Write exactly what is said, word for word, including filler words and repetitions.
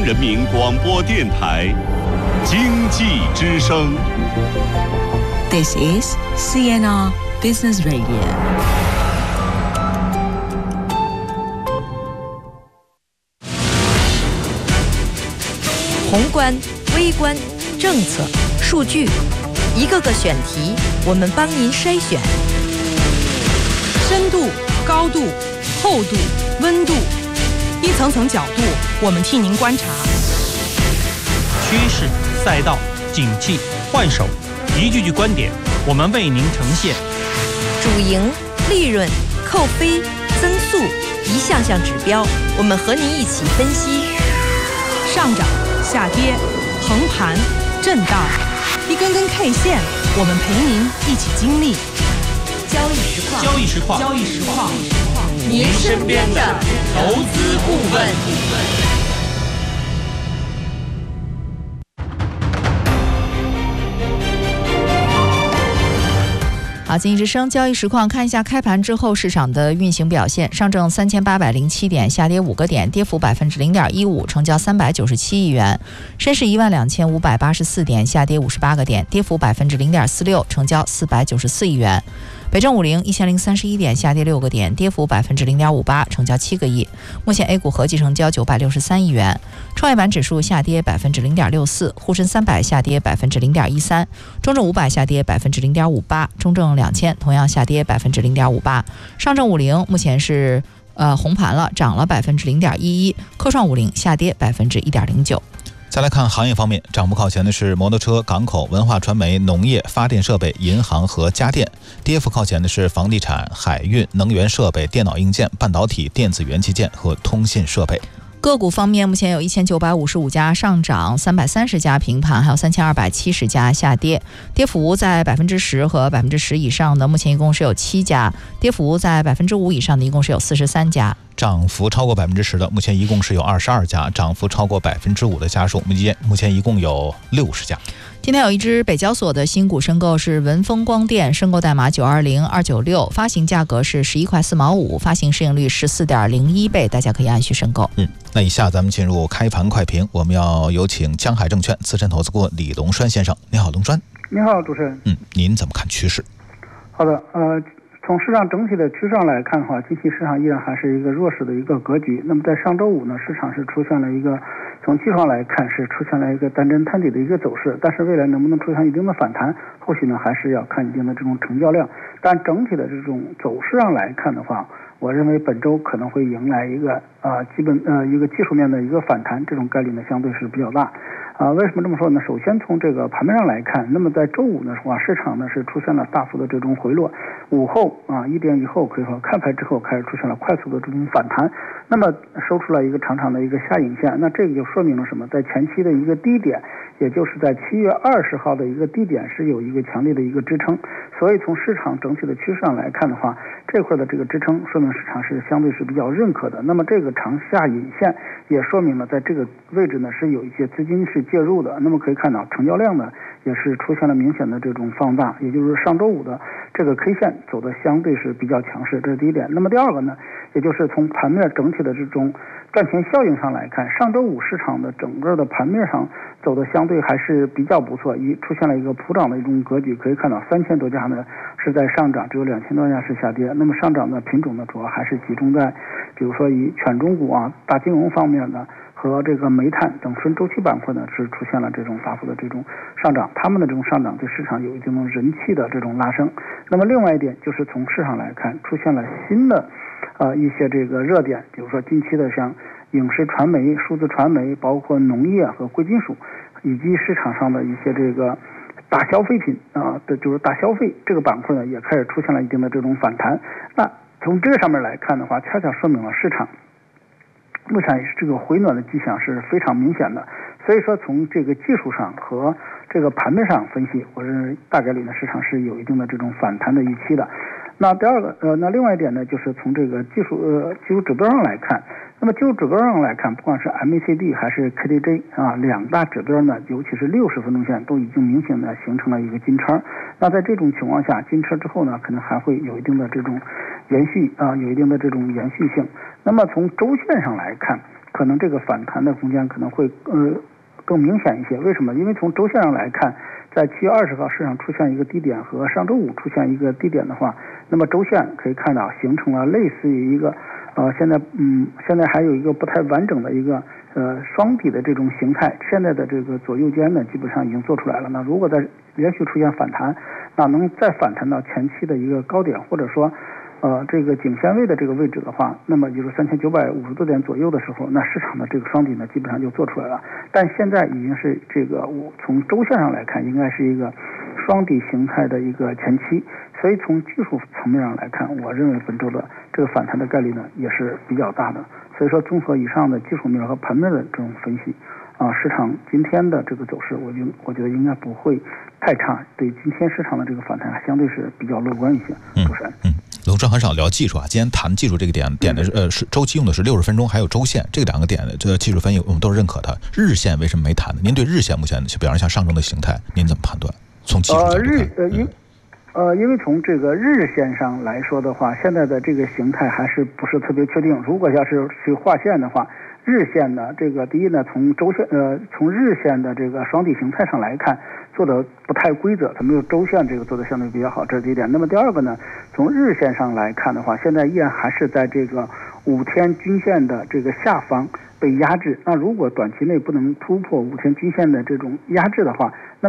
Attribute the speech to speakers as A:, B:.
A: 人民广播电台经济之声。
B: This is C N R Business Radio。
C: 宏观、微观、政策、数据，一个个选题，我们帮您筛选。
D: 深度、高度、厚度、温度，一层层角度，我们替您观察。
E: 趋势、赛道、景气、换手，一句句观点，我们为您呈现。
C: 主营、利润、扣非、增速，一项项指标，我们和您一起分析。
D: 上涨、下跌、横盘、震荡，一根根 K 线，我们陪您一起经历。
C: 交易实况，
E: 交易实况，
D: 交易实况，
C: 您身边的投资顾问。好，经济之声交易实况，看一下开盘之后市场的运行表现。上证三千八百零七点，下跌五个点，跌幅百分之零点一五，成交三百九十七亿元。深市一万两千五百八十四点，下跌五十八个点，跌幅百分之零点四六，成交四百九十四亿元。北证五零一千零三十一点，下跌六个点，跌幅百分之零点五八，成交七个亿。目前 A 股合计成交九百六十三亿元。创业板指数下跌百分之零点六四，沪深三百下跌百分之零点一三，中证五百下跌百分之零点五八，中证两千同样下跌百分之零点五八。上证五零目前是呃红盘了，涨了百分之零点一一。科创五零下跌百分之一点零九。
F: 再来看行业方面，涨幅靠前的是摩托车、港口、文化传媒、农业、发电设备、银行和家电；跌幅靠前的是房地产、海运、能源设备、电脑硬件、半导体、电子元器件和通信设备。
C: 个股方面，目前有一千九百五十五家上涨，三百三十家平盘，还有三千二百七十家下跌。跌幅在百分之十和百分之十以上的，目前一共是有七家；跌幅在百分之五以上的，一共是有四十三家。
F: 涨幅超过百分之十的，目前一共是有二十二家；涨幅超过百分之五的家数，目前目前一共有六十家。
C: 今天有一只北交所的新股申购是文峰光电，申购代码九二零二九六，发行价格是十一块四毛五，发行市盈率十四点零一倍，大家可以按需申购。
F: 嗯，那以下咱们进入开盘快评，我们要有请江海证券资深投资顾问李龙栓先生。你好，龙栓。
G: 你好，主持人。
F: 嗯，您怎么看趋势？
G: 好的，呃。从市场整体的趋势上来看的话，近期市场依然还是一个弱势的一个格局。那么在上周五呢，市场是出现了一个从技术上来看是出现了一个单针探底的一个走势，但是未来能不能出现一定的反弹，后续呢还是要看一定的这种成交量。但整体的这种走势上来看的话，我认为本周可能会迎来一个呃基本呃一个技术面的一个反弹，这种概率呢相对是比较大。啊、呃，为什么这么说呢？首先从这个盘面上来看，那么在周五的话，市场呢是出现了大幅的这种回落，午后啊一点以后可以说开盘之后开始出现了快速的这种反弹，那么收出了一个长长的一个下影线，那这个就说明了什么？在前期的一个低点，也就是在七月二十号的一个低点是有一个强烈的一个支撑，所以从市场整体的趋势上来看的话，这块的这个支撑说明市场是相对是比较认可的。那么这个长下影线也说明了在这个位置呢是有一些资金是介入的，那么可以看到成交量呢也是出现了明显的这种放大，也就是上周五的这个 K 线走的相对是比较强势，这是第一点。那么第二个呢，也就是从盘面整体的这种赚钱效应上来看，上周五市场的整个的盘面上走的相对还是比较不错，一出现了一个普涨的一种格局，可以看到三千多家呢是在上涨，只有两千多家是下跌。那么上涨的品种呢，主要还是集中在比如说以权重股啊、大金融方面呢和这个煤炭等顺周期板块呢是出现了这种大幅的这种上涨，他们的这种上涨对市场有一定的人气的这种拉升。那么另外一点就是从市场来看，出现了新的呃一些这个热点，比如说近期的像影视传媒、数字传媒，包括农业和贵金属，以及市场上的一些这个大消费品啊的，就是大消费这个板块呢，也开始出现了一定的这种反弹。那从这个上面来看的话，恰恰说明了市场目前这个回暖的迹象是非常明显的。所以说从这个技术上和这个盘面上分析，我认为大概率呢市场是有一定的这种反弹的预期的。那第二个呃，那另外一点呢，就是从这个技术呃技术指标上来看，那么技术指标上来看，不管是 M A C D 还是 K D J 啊，两大指标呢，尤其是六十分钟线都已经明显的形成了一个金叉。那在这种情况下，金叉之后呢，可能还会有一定的这种延续啊，有一定的这种延续性。那么从周线上来看， 可能这个反弹的空间可能会呃更明显一些。为什么？因为从周线上来看，在七月二十号市场出现一个低点和上周五出现一个低点的话，那么周线可以看到形成了类似于一个呃现在嗯现在还有一个不太完整的一个呃双底的这种形态，现在的这个左右肩呢基本上已经做出来了。那如果再连续出现反弹，那能再反弹到前期的一个高点，或者说呃这个颈线位的这个位置的话，那么就是三千九百五十多点左右的时候，那市场的这个双底呢基本上就做出来了。但现在已经是这个我从周线上来看，应该是一个双底形态的一个前期，所以从技术层面上来看，我认为本周的这个反弹的概率呢也是比较大的。所以说，综合以上的技术面和盘面的这种分析，啊，市场今天的这个走势，我就我觉得应该不会太差，对今天市场的这个反弹相对是比较乐观一些。主持人，
F: 嗯，龙生很少聊技术啊，今天谈技术这个点点的是呃是周期用的是六十分钟，还有周线这两个点的这个技术分析我们都是认可的。日线为什么没谈呢？您对日线目前就比方像上证的形态，您怎么判断？从技术角度看，
G: 呃日呃因。呃，因为从这个日线上来说的话，现在的这个形态还是不是特别确定。如果要是去画线的话，日线呢，这个第一呢，从周线呃，从日线的这个双底形态上来看，做的不太规则，它没有周线这个做的相对比较好，这是第一点。那么第二个呢，从日线上来看的话，现在依然还是在这个五天均线的这个下方被压制。那如果短期内不能突破五天均线的这种压制的话，那